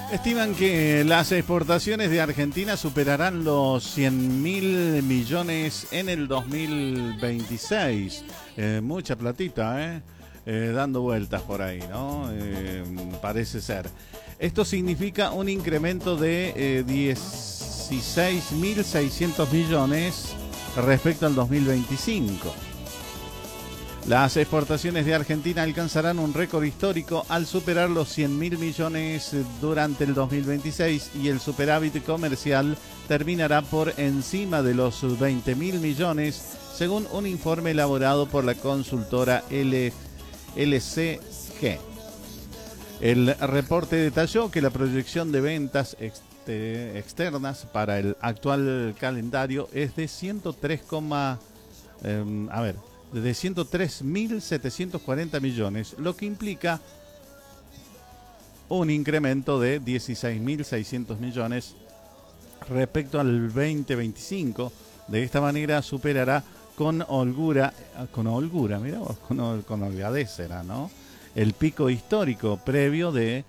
Estiman que las exportaciones de Argentina superarán los 100.000 millones en el 2026. Mucha platita, dando vueltas por ahí, ¿no? Parece ser. Esto significa un incremento de 16.600 millones respecto al 2025. Las exportaciones de Argentina alcanzarán un récord histórico al superar los 100.000 millones durante el 2026 y el superávit comercial terminará por encima de los 20.000 millones, según un informe elaborado por la consultora LCG. El reporte detalló que la proyección de ventas externas para el actual calendario es de 103.740 millones, lo que implica un incremento de 16.600 millones respecto al 2025. De esta manera superará con holgadez, será, ¿no?, el pico histórico previo de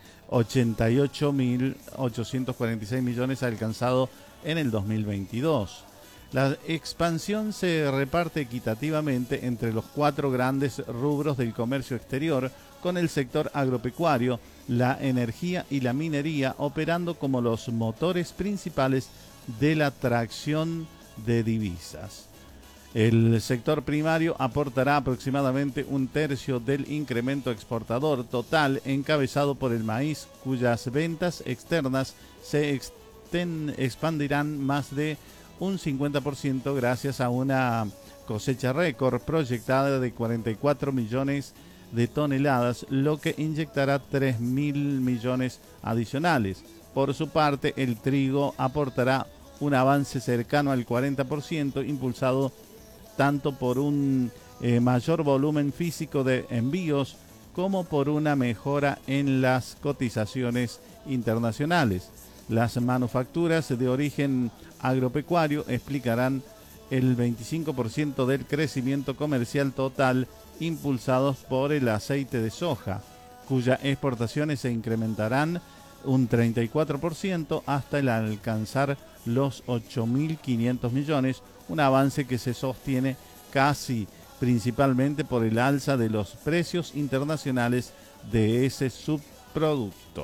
88.846 millones alcanzado en el 2022. La expansión se reparte equitativamente entre los 4 grandes rubros del comercio exterior, con el sector agropecuario, la energía y la minería operando como los motores principales de la atracción de divisas. El sector primario aportará aproximadamente 1/3 del incremento exportador total, encabezado por el maíz, cuyas ventas externas se expandirán más de un 50% gracias a una cosecha récord proyectada de 44 millones de toneladas, lo que inyectará 3.000 millones adicionales. Por su parte, el trigo aportará un avance cercano al 40%, impulsado tanto por un mayor volumen físico de envíos como por una mejora en las cotizaciones internacionales. Las manufacturas de origen agropecuario explicarán el 25% del crecimiento comercial total, impulsados por el aceite de soja, cuyas exportaciones se incrementarán un 34% hasta el alcanzar los 8.500 millones, un avance que se sostiene casi principalmente por el alza de los precios internacionales de ese subproducto.